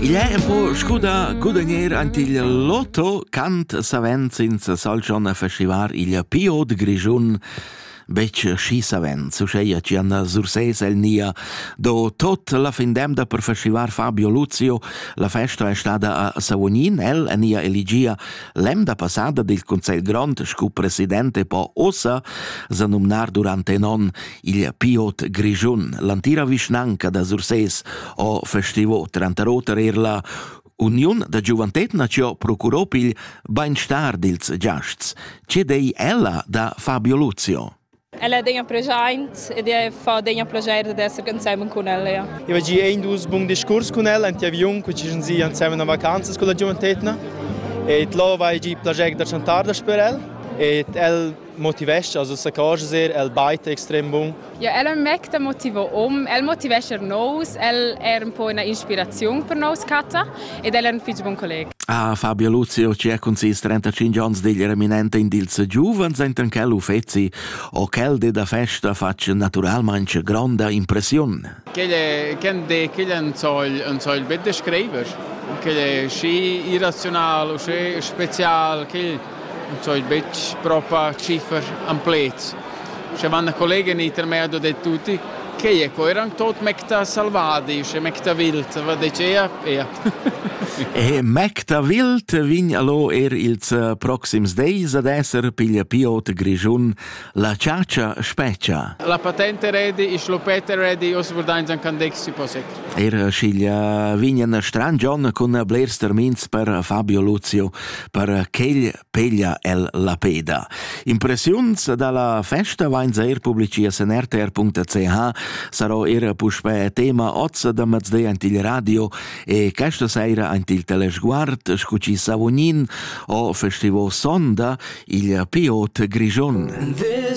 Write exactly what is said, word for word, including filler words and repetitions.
Il è un po' scuda guadagnier antil Lotto cant savent senza solgion festivar il Pio de Grigiun bec schi savent su scheia cian surses el nia do tot la findemda per festivar Fabio Luzio. La festa è stata a Savognin, el a nia eligia l'emda passada del Consell Grond scu presidente po ossa sa numnar durante non il Pio de Grigiun. L'antira visnanca da surses o festivo trantaroter er la Union da Giuventet nacio procurò pil beinstar dils giasts. C'è dei ella da Fabio Luzio. Ella è degna present ed è fa degna piacere di essere insieme con ella. Ja. Io oggi ein dus buon discorso con ella, anche avion che ci sono si insieme a vacanze con la Giuventetna. E là vai gi piacere da cantare per ella. E el motivesce, also sa cosa ser, el baita extrem buon. Ja, el mecta motivo om, el motivesce nos, el è un po' una ispirazione per nos cata ed el è un figlio buon collega. Ah, Fabio Luzio ci è consis trentacinque anni degli reminente in dils giuvens enten quel ufezi o quel de da festa faccia naturalmente grande impressione. Quelle ken de quellen soll un soll bitte schreiber. Quelle schi irrazional o schi special, quel so il bec proprio cifra amplet. C'è una collega in intermedio di tutti che è coerente tot mecta salvati, c'è mecta wild, va dice ja. E mecta wild vin allo er ils proxims days ad esser piglia Pio de Grigiun la ciaccia specia. La patente ready, is lopete ready, os vordains an candex si posec. Er sciglia vignen strangion con blers termins per Fabio Luzio per chegl peglia el la peda. Impressions dalla festa vains er publicias en r t r punto c h sarò er puspe tema oz da mazde antil radio e questa sera antil telesguard scuci Savognin o festivo sonda il Pio de Grigiun.